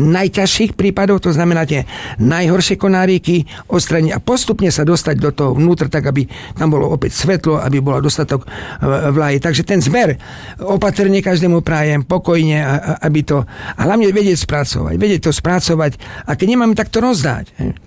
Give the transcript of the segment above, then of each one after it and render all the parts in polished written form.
najťažších prípadov, to znamená tie najhoršie konáriky odstrániť a postupne sa dostať do toho vnútra, tak aby tam bolo opäť svetlo, aby bolo dostatok vláhy. Takže ten zber opatrne každému prajem, pokojne, aby to, a hlavne vedieť to spracovať a keď nemáme, tak to rozdať.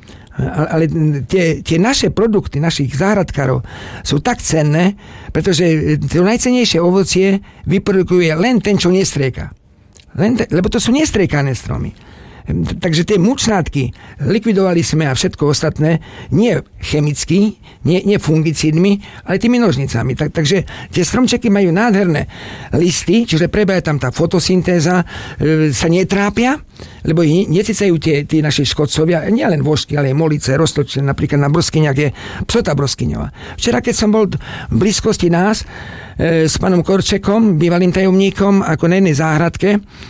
Ale tie naše produkty, našich záhradkárov sú tak cenné, pretože to najcennejšie ovocie vyprodukuje len ten, čo nestrieka. Lebo to sú nestriekané stromy. Takže tie mučnátky likvidovali sme a všetko ostatné nie chemicky, nie fungicídmi, ale tými nožnicami. Takže tie stromčeky majú nádherné listy, čiže prebieha tam tá fotosyntéza, sa netrápia, lebo necicajú tí naši škodcovia, nie len vožky, ale aj molice, roztočné, napríklad na broskyniach je psota broskyňová. Včera, keď som bol v blízkosti nás s pánom Korčekom, bývalým tajomníkom, ako na jednej záhradke,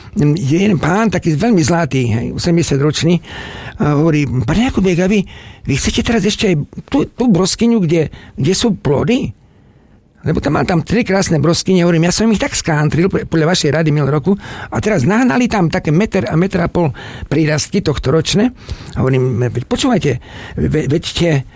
jeden pán, taký veľmi zlatý, 80-ročný, a hovorí, pane Jakubek, a vy chcete teraz ešte aj tú broskyňu, kde sú plody? Lebo tam mám 3 krásne broskyne, hovorím, ja som ich tak skántril podľa vašej rady minulého roku a teraz nahnali tam také meter a meter a pol prírastky tohto ročné. A hovorím, počúvajte, veďte,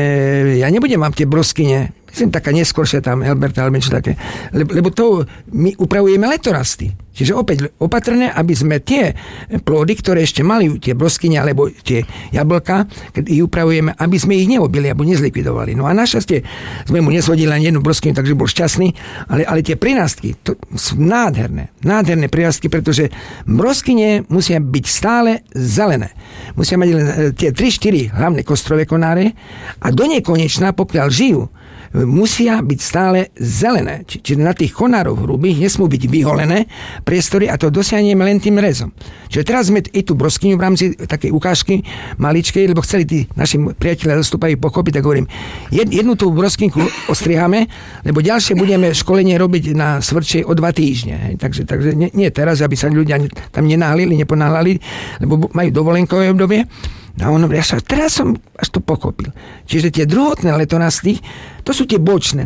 ja nebudem vám tie broskyne, myslím, taká neskôršia tam Helberta, alebo niečo také, lebo to my upravujeme letorasty. Čiže opäť opatrné, aby sme tie plody, ktoré ešte mali tie broskyne alebo tie jablka, keď ich upravujeme, aby sme ich neobili alebo nezlikvidovali. No a našťastie sme mu neshodili len jednu broskyňu, takže bol šťastný, ale tie prírastky, to sú nádherné prírastky, pretože broskyne musia byť stále zelené. Musia mať len tie 3-4 hlavné kostrové konáre a do nekonečna, pokiaľ žijú, musia byť stále zelené. Čiže na tých konároch hrubých nesmú byť vyholené priestory a to dosiahneme len tým rezom. Čiže teraz sme i tú broskyňu v rámci takej ukážky maličkej, lebo chceli tí naši priatelia zastúpajú pochopiť, tak hovorím, jednu tú broskyňku ostrihame, lebo ďalšie budeme školenie robiť na Svrčej o 2 týždne. Takže nie teraz, aby sa ľudia tam nenáhlili, neponáhlali, lebo majú dovolenkové obdobie. A on hovorí, teraz som až to pochopil. Čiže tie druhotné letorasty, to sú tie bočné,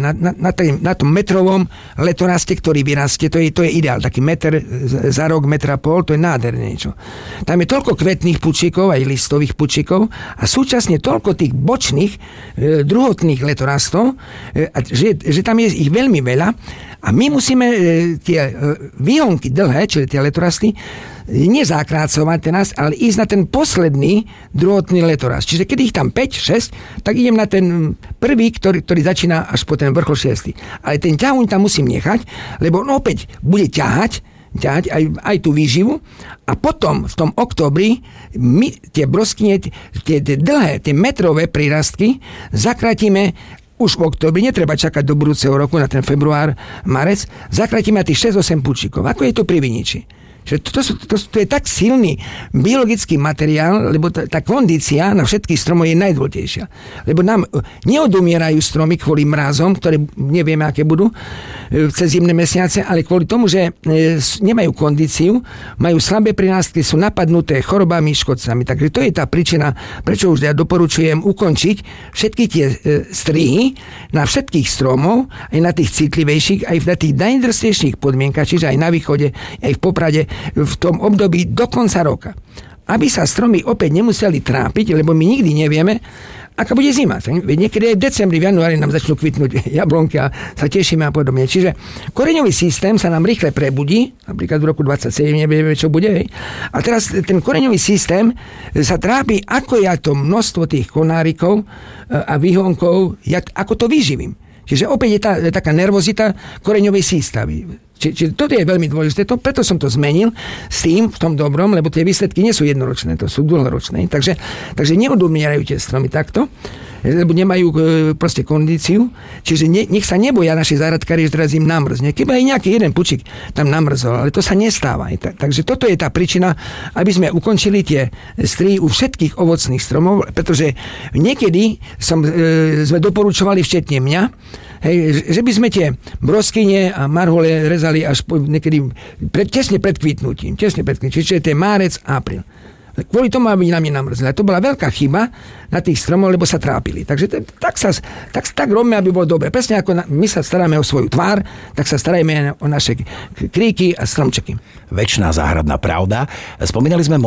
na tom metrovom letoraste, ktorý vyrastie, to je ideál, taký meter za rok, metra a pol, to je nádherné niečo. Tam je toľko kvetných pučíkov, aj listových pučíkov a súčasne toľko tých bočných druhotných letorastov, že tam je ich veľmi veľa a my musíme tie výhonky dlhé, čiže tie letorasty, nezakrácovať teraz, ale ísť na ten posledný druhotný letorast. Čiže keď ich tam 5, 6, tak idem na ten prvý, ktorý začína až po ten vrchol 6. Ale ten ťahuň tam musím nechať, lebo on opäť bude ťahať aj tú výživu a potom v tom októbri my tie broskyne, tie dlhé, tie metrové prírastky zakratíme už v októbri, netreba čakať do budúceho roku na ten február, marec, zakratíme na tých 6-8 púčikov. Ako je to pri viniči? To je tak silný biologický materiál, lebo tá kondícia na všetkých stromov je najdôležitejšia. Lebo nám neodumierajú stromy kvôli mrazom, ktoré nevieme, aké budú cez zimné mesiace, ale kvôli tomu, že nemajú kondíciu, majú slabé prírastky, sú napadnuté chorobami, škodcami. Takže to je tá príčina, prečo už ja doporučujem ukončiť všetky tie strihy na všetkých stromov, aj na tých citlivejších, aj na tých najdrstejších podmienkach, čiže aj na východe, aj v Poprade, v tom období do konca roka. Aby sa stromy opäť nemuseli trápiť, lebo my nikdy nevieme, aká bude zima. Niekedy aj v decembri, v januári nám začnú kvitnúť jablonky a sa tešíme a podobne. Čiže koreňový systém sa nám rýchle prebudí, napríklad v roku 27 nevieme, čo bude. Hej. A teraz ten koreňový systém sa trápi, ako ja to množstvo tých konárikov a výhonkov, ako to vyživím. Čiže opäť je taká nervozita koreňovej sístavy. Čiže toto je veľmi dôležité, preto som to zmenil s tým v tom dobrom, lebo tie výsledky nie sú jednoročné, to sú dlhoročné. Takže neodumierajú tie stromy takto, lebo nemajú proste kondíciu. Čiže nech sa neboja naši záhradkári, že teraz im namrzne. Keby aj nejaký jeden pučík tam namrzol, ale to sa nestáva. Takže toto je tá príčina, aby sme ukončili tie strihy u všetkých ovocných stromov, pretože niekedy sme doporučovali včetne mňa, že by sme tie broskyne a marhole rezali až niekedy tesne pred kvitnutím. Čiže to je márec, apríl. Kvôli tomu, aby nám nenamrzli. To bola veľká chyba na tých stromov, lebo sa trápili. Takže tak robíme, aby bolo dobre. Presne ako my sa staráme o svoju tvár, tak sa starajme o naše kríky a stromčeky. Večná záhradná pravda. Spomínali sme